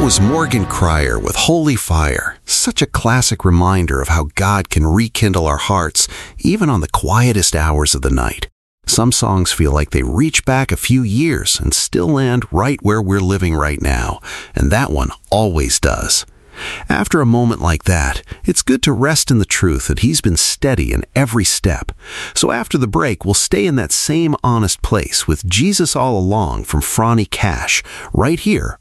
Was Morgan Cryer with Holy Fire. Such a classic reminder of how God can rekindle our hearts, even on the quietest hours of the night. Some songs feel like they reach back a few years and still land right where we're living right now, and that one always does. After a moment like that, it's good to rest in the truth that He's been steady in every step. So after the break, we'll stay in that same honest place with Jesus All Along from Franny Cash, right here